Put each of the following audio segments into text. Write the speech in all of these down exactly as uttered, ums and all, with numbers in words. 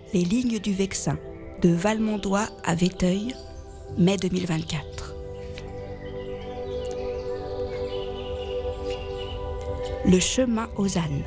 Les lignes du Vexin, de Valmondois à Vétheuil, mai deux mille vingt-quatre. Le chemin aux ânes.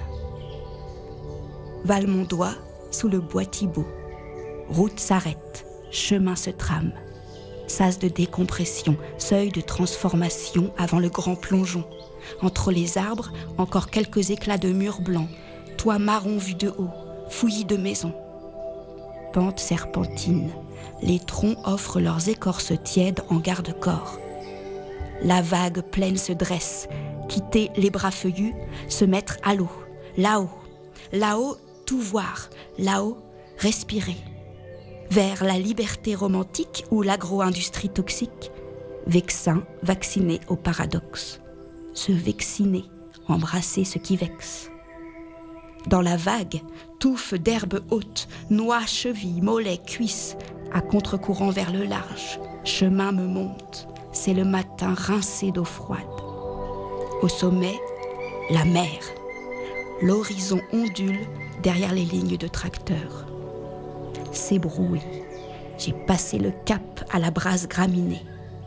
Valmondois, sous le bois Thibault. Route s'arrête, chemin se trame. Sas de décompression, seuil de transformation avant le grand plongeon. Entre les arbres, encore quelques éclats de murs blancs, toits marron vu de haut, fouillis de maisons. Pente serpentine, les troncs offrent leurs écorces tièdes en garde-corps. La vague pleine se dresse, quitter les bras feuillus, se mettre à l'eau, là-haut, là-haut, tout voir, là-haut, respirer. Vers la liberté romantique ou l'agro-industrie toxique, Vexin, vacciné au paradoxe. Se vexiner, embrasser ce qui vexe. Dans la vague, touffe d'herbes hautes, noix, chevilles, mollets, cuisses, à contre-courant vers le large, chemin me monte, c'est le matin rincé d'eau froide. Au sommet, la mer. L'horizon ondule derrière les lignes de tracteurs. S'ébrouille, j'ai passé le cap à la brasse graminée.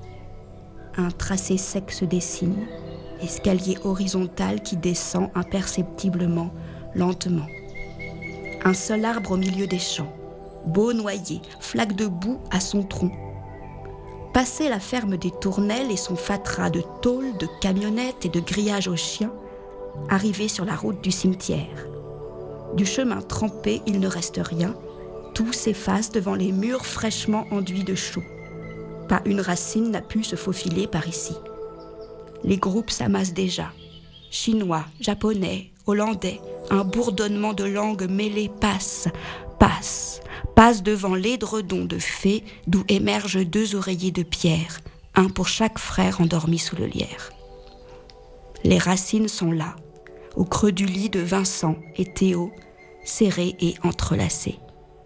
Un tracé sec se dessine, escalier horizontal qui descend imperceptiblement, lentement. Un seul arbre au milieu des champs, beau noyer, flaque de boue à son tronc. Passer la ferme des Tournelles et son fatras de tôles, de camionnettes et de grillages aux chiens, arriver sur la route du cimetière. Du chemin trempé, il ne reste rien, tout s'efface devant les murs fraîchement enduits de chaux. Pas une racine n'a pu se faufiler par ici. Les groupes s'amassent déjà. Chinois, japonais, hollandais, un bourdonnement de langues mêlées passe, passe, passe devant l'édredon de fées d'où émergent deux oreillers de pierre, un pour chaque frère endormi sous le lierre. Les racines sont là, au creux du lit de Vincent et Théo, serrés et entrelacés.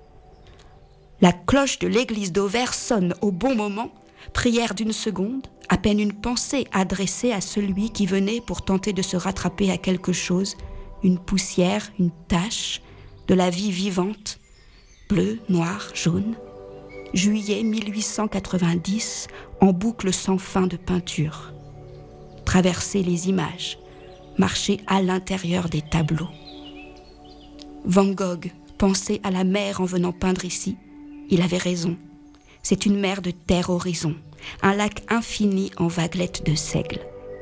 La cloche de l'église d'Auvers sonne au bon moment, prière d'une seconde, à peine une pensée adressée à celui qui venait pour tenter de se rattraper à quelque chose, une poussière, une tache, de la vie vivante, bleu, noir, jaune. Juillet mille huit cent quatre-vingt-dix, en boucle sans fin de peinture. Traverser les images, marcher à l'intérieur des tableaux. Van Gogh pensait à la mer en venant peindre ici. Il avait raison. C'est une mer de terre-horizon, un lac infini en vaguelettes de seigle.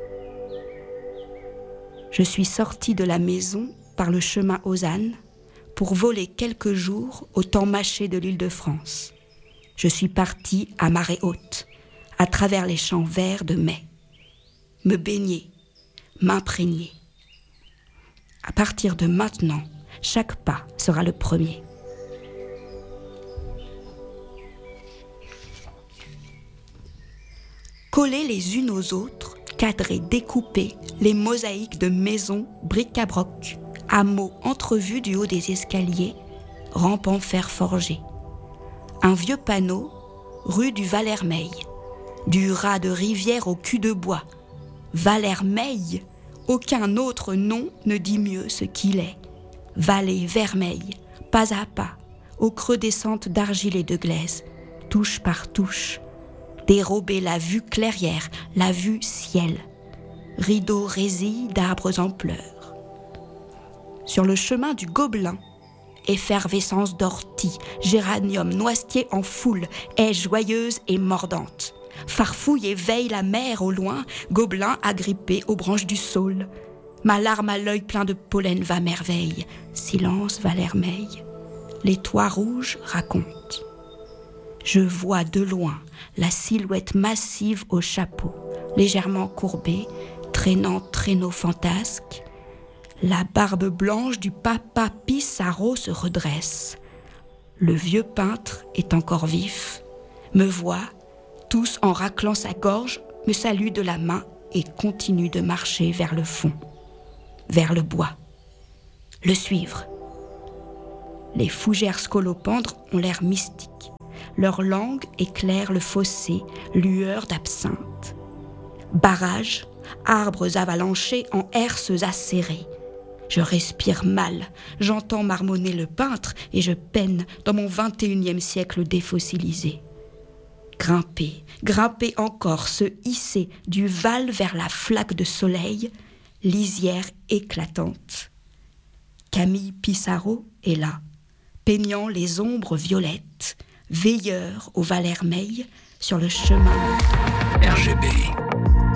Je suis sortie de la maison par le chemin aux ânes pour voler quelques jours au temps mâché de l'Île-de-France. Je suis partie à marée haute, à travers les champs verts de mai. Me baigner, m'imprégner. À partir de maintenant, chaque pas sera le premier. Coller les unes aux autres, cadrer, découper les mosaïques de maisons, bric-à-broc, hameaux entrevus du haut des escaliers, rampes en fer forgé. Un vieux panneau, rue du Valermeil, du raz de rivière au cul de bois. Valermeil, aucun autre nom ne dit mieux ce qu'il est. Vallée vermeille, pas à pas, au creux descente d'argile et de glaise, touche par touche. Dérober la vue clairière, la vue ciel. Rideau résille d'arbres en pleurs. Sur le chemin du Gobelin, effervescence d'orties, géranium, noisetier en foule, haies joyeuses et mordantes. Farfouille et veille la mer au loin, Gobelin agrippé aux branches du saule. Ma larme à l'œil plein de pollen va merveille. Silence Valermeil. Les toits rouges racontent. Je vois de loin la silhouette massive au chapeau, légèrement courbée, traînant traîneau fantasque. La barbe blanche du papa Pissarro se redresse. Le vieux peintre est encore vif, me voit, tous en raclant sa gorge, me salue de la main et continue de marcher vers le fond, vers le bois. Le suivre. Les fougères scolopendres ont l'air mystiques. Leur langue éclaire le fossé, lueur d'absinthe. Barrages, arbres avalanchés en herses acérées. Je respire mal, j'entends marmonner le peintre et je peine dans mon vingt et unième siècle défossilisé. Grimper, grimper encore, se hisser du Val vers la flaque de soleil, lisière éclatante. Camille Pissarro est là, peignant les ombres violettes, veilleur au Valhermeil sur le chemin. R G B.